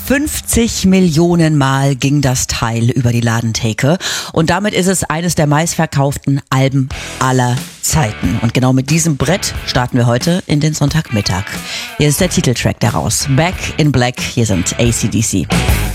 50 Millionen Mal ging das Teil über die Ladentheke und damit ist es eines der meistverkauften Alben aller Zeiten. Und genau mit diesem Brett starten wir heute in den Sonntagmittag. Hier ist der Titeltrack daraus. Back in Black, hier sind AC/DC.